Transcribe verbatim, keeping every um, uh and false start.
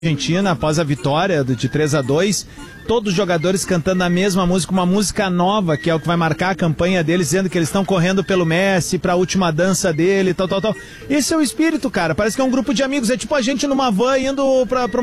Argentina, após a vitória de três a dois, todos os jogadores cantando a mesma música, uma música nova, que é o que vai marcar a campanha deles, dizendo que eles estão correndo pelo Messi, pra última dança dele, tal, tal, tal. Esse é o espírito, cara, parece que é um grupo de amigos, é tipo a gente numa van indo pra, pra